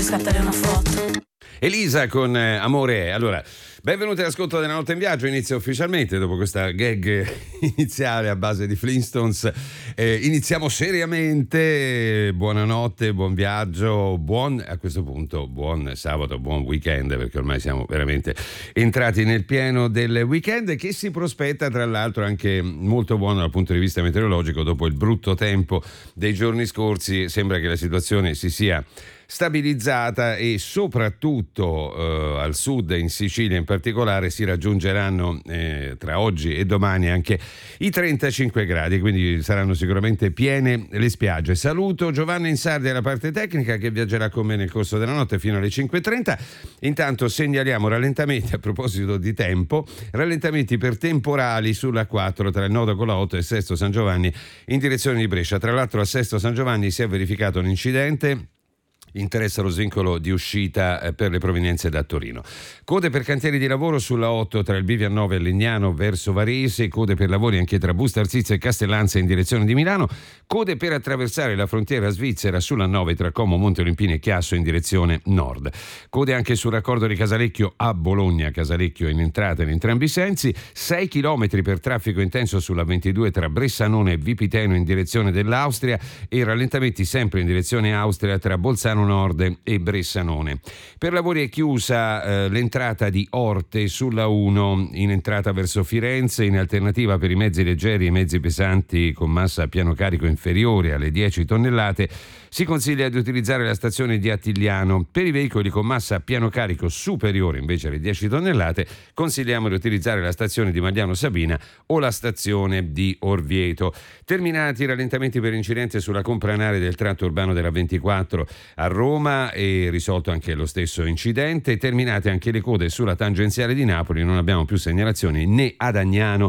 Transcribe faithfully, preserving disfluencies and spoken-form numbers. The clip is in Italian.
scattare una foto. Elisa con eh, Amore. Allora, benvenuti all'ascolto della Notte in Viaggio. Inizia ufficialmente dopo questa gag iniziale a base di Flintstones. Eh, iniziamo seriamente. Buonanotte, buon viaggio, buon a questo punto buon sabato, buon weekend, perché ormai siamo veramente entrati nel pieno del weekend, che si prospetta tra l'altro anche molto buono dal punto di vista meteorologico. Dopo il brutto tempo dei giorni scorsi sembra che la situazione si sia stabilizzata e soprattutto eh, al sud, in Sicilia in particolare, si raggiungeranno eh, tra oggi e domani anche i trentacinque gradi, quindi saranno sicuramente piene le spiagge. Saluto Giovanni Insardi alla parte tecnica, che viaggerà con me nel corso della notte fino alle cinque e trenta. Intanto segnaliamo rallentamenti, a proposito di tempo, rallentamenti per temporali sulla quattro tra il nodo con la otto e Sesto San Giovanni in direzione di Brescia. Tra l'altro a Sesto San Giovanni si è verificato un incidente, interessa lo svincolo di uscita per le provenienze da Torino. Code per cantieri di lavoro sulla otto tra il Bivio a nove e Legnano verso Varese, code per lavori anche tra Busto Arsizio e Castellanza in direzione di Milano, code per attraversare la frontiera svizzera sulla nove tra Como, Monte Olimpini e Chiasso in direzione nord. Code anche sul raccordo di Casalecchio a Bologna, Casalecchio in entrata in entrambi i sensi, sei chilometri per traffico intenso sulla ventidue tra Bressanone e Vipiteno in direzione dell'Austria e rallentamenti sempre in direzione Austria tra Bolzano Nord e Bressanone. Per lavori è chiusa eh, l'entrata di Orte sulla uno in entrata verso Firenze, in alternativa per i mezzi leggeri e i mezzi pesanti con massa a piano carico inferiore alle dieci tonnellate si consiglia di utilizzare la stazione di Attigliano. Per i veicoli con massa a piano carico superiore invece alle dieci tonnellate consigliamo di utilizzare la stazione di Magliano Sabina o la stazione di Orvieto. Terminati i rallentamenti per incidente sulla compranare del tratto urbano della ventiquattro a Roma e risolto anche lo stesso incidente. Terminate anche le code sulla tangenziale di Napoli, non abbiamo più segnalazioni né ad Agnano